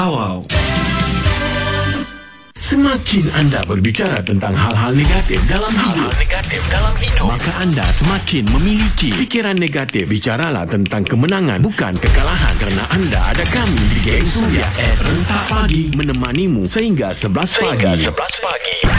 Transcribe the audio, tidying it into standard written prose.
Awal. Semakin anda berbicara tentang hal-hal negatif dalam hidup, maka anda semakin memiliki fikiran negatif. Bicaralah tentang kemenangan, bukan kekalahan, kerana anda ada kami di Geng Suria Rentak Pagi menemanimu sehingga 11 pagi.